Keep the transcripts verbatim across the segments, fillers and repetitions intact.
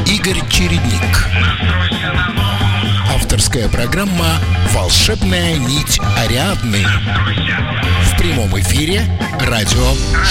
Игорь Чередник. Авторская программа «Волшебная нить Ариадны». В прямом эфире радио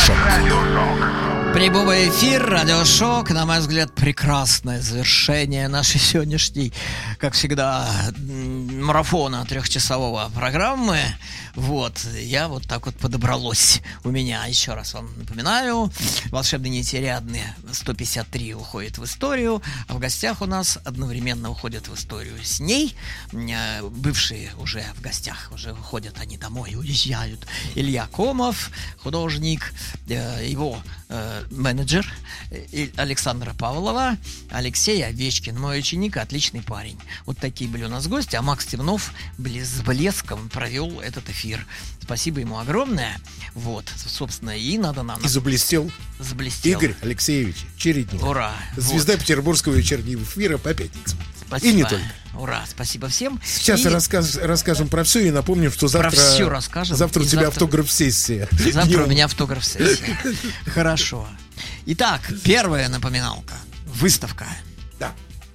«Шок». Прямой эфир, радиошок, на мой взгляд, прекрасное завершение нашей сегодняшней, как всегда, марафона трехчасового программы. Вот, я вот так вот подобралось у меня. Еще раз вам напоминаю, «Волшебные нити Ариадны» сто пятьдесят три уходит в историю, а в гостях у нас одновременно уходят в историю с ней. Бывшие уже в гостях, уже выходят они домой, уезжают. Илья Комов, художник, его менеджер Александра Павлова, Алексей Овечкин, мой ученик, отличный парень. Вот такие были у нас гости, а Макс Темнов с блеском провел этот эфир. Спасибо ему огромное. Вот, собственно, и надо нам... И заблестел, заблестел. Игорь Алексеевич Чередник. Ура! Звезда вот. Петербургского вечернего эфира по пятницам. Спасибо. И не только. Ура, спасибо всем. Сейчас и... рассказ, расскажем про все и напомним, что завтра, про все расскажем. завтра у тебя завтра... автограф-сессия. Завтра Днем. у меня автограф-сессия. Хорошо. Итак, первая напоминалка. Выставка. Да.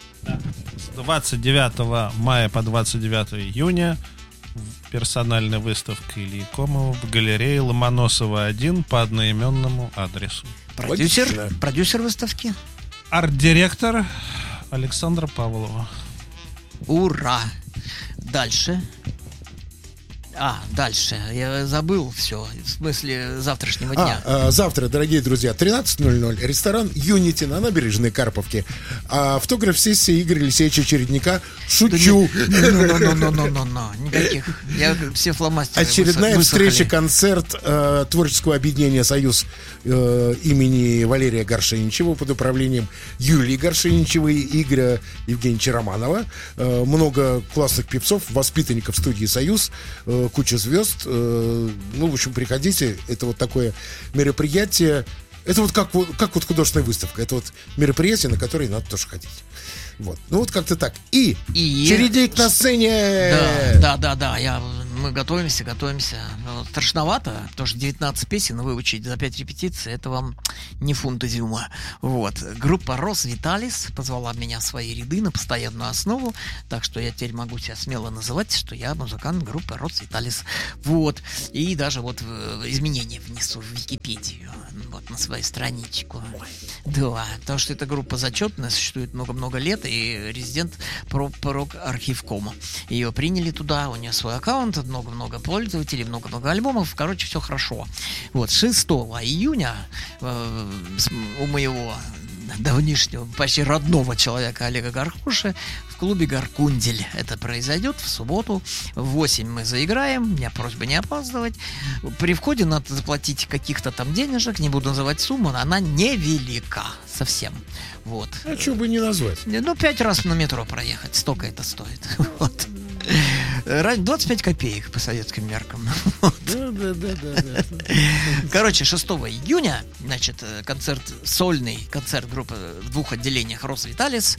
С двадцать девятого мая по двадцать девятое июня персональная выставка Ильи Комова в галерее Ломоносова один по одноименному адресу. Продюсер, Логично. продюсер выставки. Арт-директор Александра Павлова. Ура! Дальше. А, дальше. Я забыл все. В смысле завтрашнего дня. А, а, завтра, дорогие друзья, тринадцать ноль ноль. Ресторан «Юнити» на набережной Карповки. А, автограф-сессия Игоря Алексеевича Чередника. Шучу. Ну-ну-ну-ну-ну-ну. Никаких. Я все фломастеры Очередная высохли. встреча-концерт э, творческого объединения «Союз» э, имени Валерия Горшеничева под управлением Юлии Горшеничевой и Игоря Евгеньевича Романова. Э, много классных певцов, воспитанников студии «Союз», э, куча звезд. Э, ну, в общем, приходите. Это вот такое мероприятие. Это вот как, как вот художественная выставка. Это вот мероприятие, на которое надо тоже ходить. Вот. Ну вот как-то так. И, И... Чередник на сцене. Да, да, да, да. Я, мы готовимся, готовимся. Вот, страшновато, потому что девятнадцать песен выучить за пять репетиций — это вам не фунт изюма. Вот. Группа Рос Виталис позвала меня в свои ряды на постоянную основу, так что я теперь могу себя смело называть, что я музыкант группы Рос Виталис. Вот. И даже вот изменения внесу в Википедию, вот, на свою страничку. Да, потому что эта группа зачетная, существует много-много лет, и резидент прок-архивкома. Ее приняли туда, у нее свой аккаунт, много-много пользователей, много-много альбомов, короче, все хорошо. Вот, шестого июня э, у моего давнишнего, почти родного человека Олега Гаркуши в клубе «Гаркундель» это произойдет в субботу. В восемь мы заиграем, у меня просьба не опаздывать. При входе надо заплатить каких-то там денежек, не буду называть сумму, она невелика совсем. Вот. А что бы не назвать? Ну, пять раз на метро проехать, столько это стоит. Вот. двадцать пять копеек по советским меркам. Да, да, да, да, да. Короче, шестого июня, значит, концерт, сольный концерт группы в двух отделениях Рос Виталис.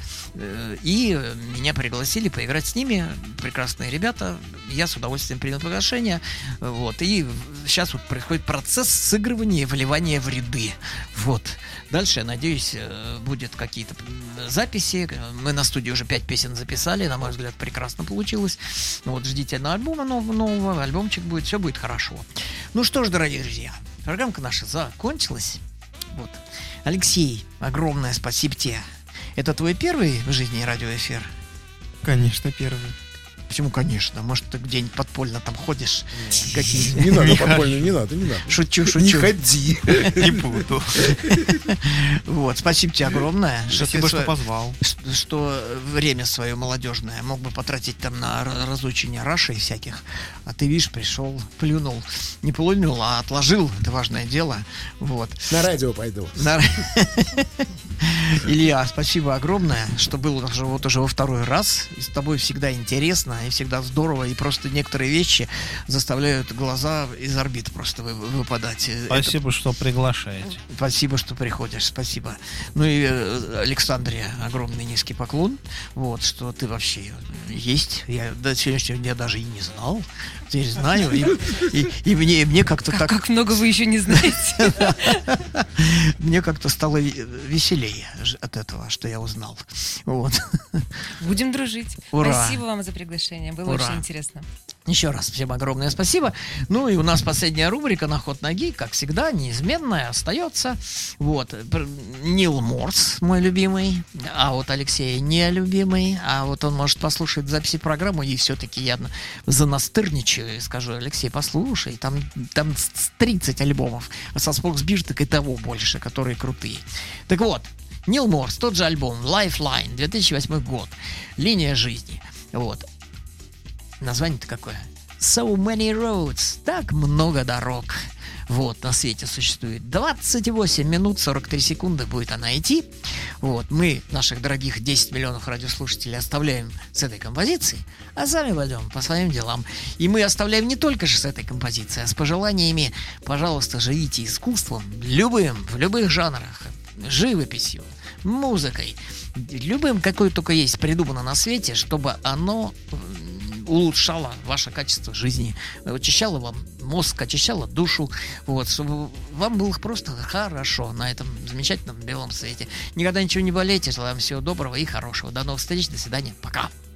И меня пригласили поиграть с ними. Прекрасные ребята. Я с удовольствием принял приглашение. Вот. И сейчас вот происходит процесс сыгрывания и вливания в ряды. Вот. Дальше, я надеюсь, будет какие-то записи. Мы на студии уже пять песен записали. На мой взгляд, прекрасно получилось. Вот, ждите на альбома нового, нового. Альбомчик будет, все будет хорошо. Ну что ж, дорогие друзья, программка наша закончилась. Вот. Алексей, огромное спасибо тебе. Это твой первый в жизни радиоэфир? Конечно, первый. Почему, конечно? Может, ты где-нибудь подпольно там ходишь? Какие... Не надо подпольно, не надо, не надо. Шучу, шучу. Не ходи. Не буду. Вот, спасибо тебе огромное. Спасибо, что позвал. Что время свое молодежное мог бы потратить там на разучение рашей всяких. А ты, видишь, пришел, плюнул. Не плюнул, а отложил. Это важное дело. Вот. На радио пойду. На... Илья, спасибо огромное, что был уже, вот уже во второй раз. И с тобой всегда интересно. они всегда здорово, и просто некоторые вещи заставляют глаза из орбит просто вы- выпадать. Спасибо, Это... что приглашаете. Спасибо, что приходишь, спасибо. Ну и э, Александре огромный низкий поклон, вот, что ты вообще есть. Я до сегодняшнего дня даже и не знал, теперь знаю, и, и, и мне, и мне как-то Как, так... как много вы еще не знаете. Мне как-то стало веселее от этого, что я узнал. Вот. Будем дружить. Ура. Спасибо вам за приглашение. Было Ура. очень интересно. Еще раз всем огромное спасибо. Ну и у нас последняя рубрика «На ход ноги», как всегда, неизменная, остается. Вот. Нил Морс, мой любимый, а вот Алексей нелюбимый, а вот он может послушать записи программы, и все-таки я занастырничаю и скажу: Алексей, послушай, там, там тридцать альбомов, а со Споксбирж так и того больше, которые крутые. Так вот, Нил Морс, тот же альбом Lifeline, две тысячи восьмой год, «Линия жизни». Вот. Название-то какое? So many roads. Так много дорог. Вот, на свете существует. двадцать восемь минут сорок три секунды будет она идти. Вот, мы наших дорогих десять миллионов радиослушателей оставляем с этой композицией, а сами пойдем по своим делам. И мы оставляем не только же с этой композицией, а с пожеланиями: пожалуйста, живите искусством, любым, в любых жанрах, живописью, музыкой, любым, какое только есть придумано на свете, чтобы оно улучшало ваше качество жизни, очищало вам мозг, очищало душу, вот, чтобы вам было просто хорошо на этом замечательном белом свете. Никогда ничего не болейте, желаем всего доброго и хорошего. До новых встреч, до свидания, пока.